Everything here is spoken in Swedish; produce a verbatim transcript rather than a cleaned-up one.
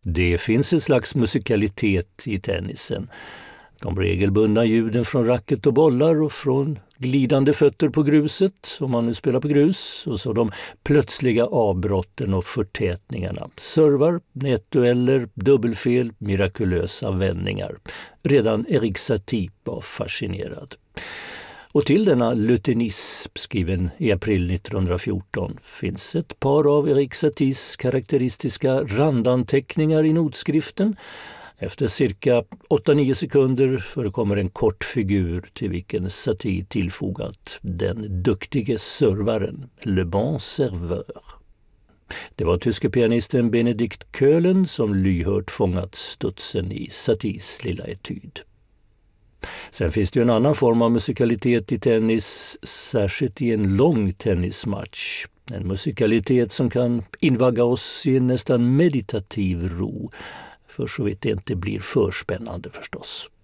Det finns en slags musikalitet i tennisen. De regelbundna ljuden från racket och bollar och från glidande fötter på gruset, om man nu spelar på grus, och så de plötsliga avbrotten och förtätningarna. Servar, nätdueller, dubbelfel, mirakulösa vändningar. Redan Erik Satie var fascinerad. Och till denna lutenism, skriven i april nittonhundrafjorton, finns ett par av Erik Saties karaktäristiska randanteckningar i notskriften. Efter cirka åtta nio sekunder förekommer en kort figur till vilken Satie tillfogat den duktige servaren, le bon serveur. Det var tyske pianisten Benedikt Köhlen som lyhört fångat studsen i Saties lilla etyd. Sen finns det ju en annan form av musikalitet i tennis, särskilt i en lång tennismatch. En musikalitet som kan invagga oss i en nästan meditativ ro, för så vitt det inte blir för spännande förstås.